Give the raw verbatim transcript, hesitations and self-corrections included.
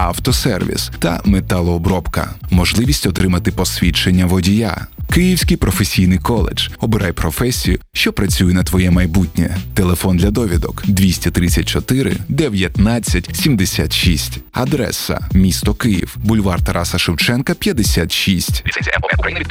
автосервіс та металообробка. Можливість отримати посвідчення водія. Київський професійний коледж. Обирай професію, що працює на твоє майбутнє. Телефон для довідок двісті тридцять чотири дев'ятнадцять сімдесят шість. Адреса: місто Київ, бульвар Тараса Шевченка, п'ятдесят шість.